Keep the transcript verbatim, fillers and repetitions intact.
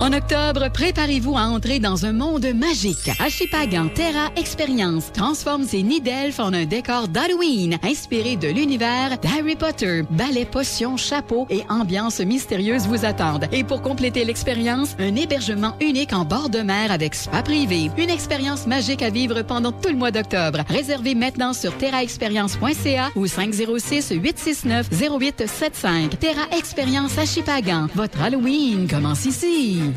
En octobre, préparez-vous à entrer dans un monde magique. Achipagan Terra Experience transforme ses nids d'elfes en un décor d'Halloween, inspiré de l'univers d'Harry Potter. Balais, potions, chapeaux et ambiance mystérieuse vous attendent. Et pour compléter l'expérience, un hébergement unique en bord de mer avec spa privé. Une expérience magique à vivre pendant tout le mois d'octobre. Réservez maintenant sur terra experience point c a ou cinq zéro six, huit six neuf, zéro huit sept cinq. Terra Experience Achipagan. Votre Halloween commence ici.